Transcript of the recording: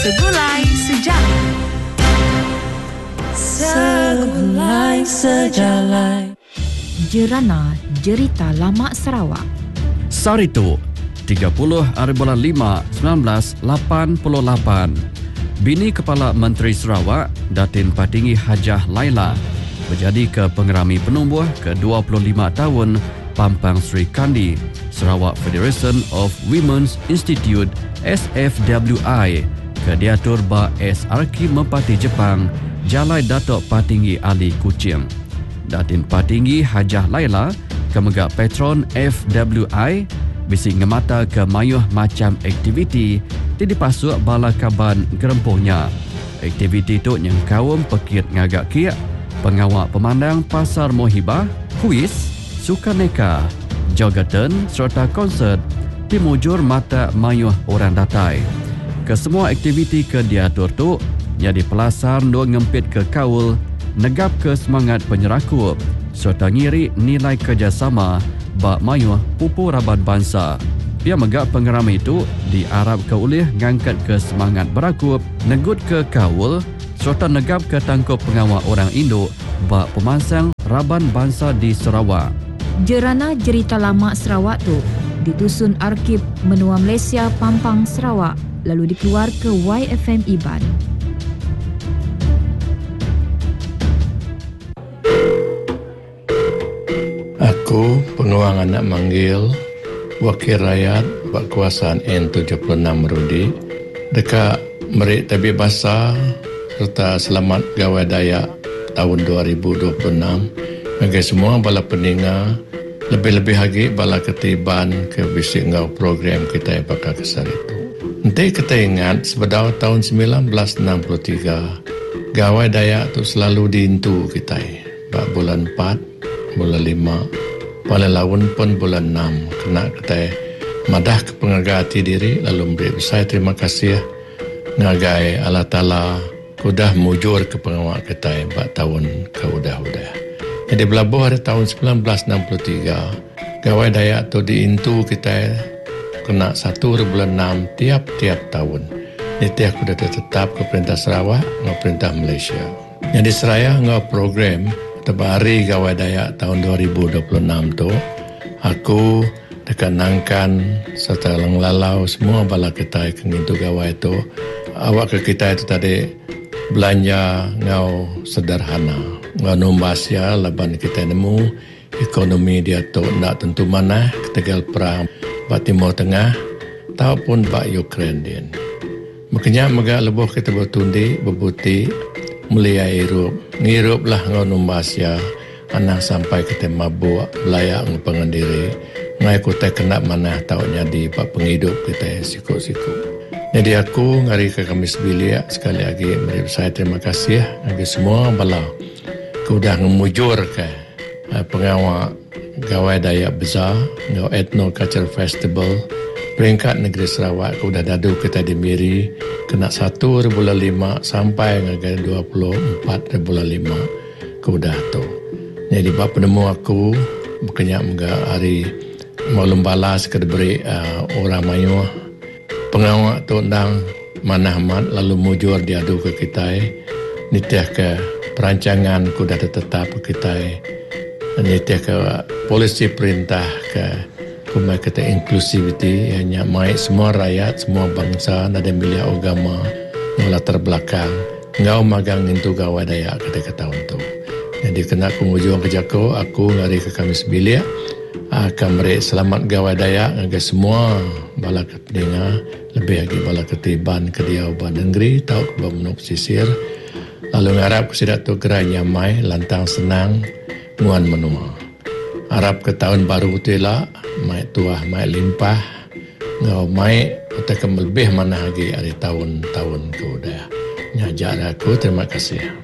Segulai Sejarah. Segulai Sejarah. Jerana Jerita Lama Sarawak. Saritu 30/5/1988. Bini Kepala Menteri Sarawak, Datin Patinggi Hajah Laila, berjadi ke pengerami penumbuh ke-25 tahun Pampang Sri Kandi, Sarawak Federation of Women's Institute SFWI, ke diatur ba SRK Mempati Jepang, Jalai Datuk Patinggi Ali Kuching. Datin Patinggi Hajah Laila kemegak patron FWI bisi ngemata ke mayuh macam aktiviti di dipasuk bala kaban gerempuhnya. Aktiviti tu yang kaum pekit ngagak kiak, pengawak pemandang pasar mohibah, kuis, sukaneka, jogatan serta konsert dimujur mata mayuh orang datai. Kesemua aktiviti ke diatur tu jadi pelasar dua ngempit ke kaul, negap ke semangat penyerakup serta ngiri nilai kerjasama bak mayuh pupu raban bangsa. Pihak megak pengerama itu diarap ke ulih ngangkat ke semangat berakup, negut ke kaul serta negap ke tangkup pengawal orang Indo bak pemansang raban bangsa di Sarawak. Jerana Jerita Lama Sarawak tu ditusun Arkib Menua Malaysia Pampang Sarawak lalu dikeluar ke YFM Iban. Aku, penguang anak manggil, wakil rakyat berkuasaan N76 Merudi, dekat Merik Tabib Basar serta Selamat Gawai Dayak tahun 2026, bagi semua bala peninga, lebih-lebih lagi bala ketiban ke bisik ngau program kita yang bakal kesal itu. Nanti kita ingat sebedau tahun 1963, Gawai Dayak tu selalu diintu kita. Bulan 4, bulan 5, pada lawan pun bulan 6 kena kita madah ke pengagati diri lalu beri besar terima kasih ngagai Allah Ta'ala kudah mujur ke pengawak kita bak tahun ke udah-udah. Jadi belabuh hari tahun 1963 Gawai Dayak tu diintu kita kena 1 bulan 6 tiap-tiap tahun. Ini aku dah tetap ke Perintah Sarawak dengan Perintah Malaysia. Jadi seraya ngau program Tebari Gawai Dayak tahun 2026 tu, aku dekanangkan serta langlalau semua bala kita yang itu gawai tu. Awak ke kita itu tadi belanja ngau sederhana. Ngau numbasia laban kita nemu ekonomi dia tu nak tentu mana ketegal perang bak Timur Tengah ataupun bak Ukraine din. Makanya megak lebuh kita bertundi berbuti mulia ngirup lah ngau numbasia anak sampai kita mabuk layak ngepengandiri ngai kita kena mana tahunnya di pak penghidup kita siku-siku. Jadi aku ngari ke Kamis Bilik sekali lagi beri saya terima kasih bagi semua bala kudah ngemujur ke pengawal Gawai Dayak Besar ngau Ethno Culture Festival peringkat negeri Sarawak kudah dadu kita di Miri kena 1 bulan 5 sampai ngagai 24 bulan 5 kudah tu. Jadi bab penemu aku berkenyak mga hari maklum balas ke diberi orang mayuh pengawak tu ndang manahmat lalu mujur diadu ke kita nitiah ke perancangan kudah tetap ke kita nitiah ke polisi perintah ke kumai kita inclusivity hanya mai semua rakyat semua bangsa nada milia agama latar belakang ngau magang itu Gawai Dayak kata tahun tu. Jadi kena pengujuan kejako aku ngari ke Kamis Bilik akan beri selamat Gawai Dayak ngagai semua bala kepentingan lebih lagi bala ketiban kediauban negeri tau ke bawah pesisir lalu ngarap kesidak tu gerai nyamai lantang senang nguan menua harap ke tahun baru tu lah mai tuah mai limpah ngau mai utak lebih mana lagi hari tahun-tahun ke udah ngajak aku terima kasih.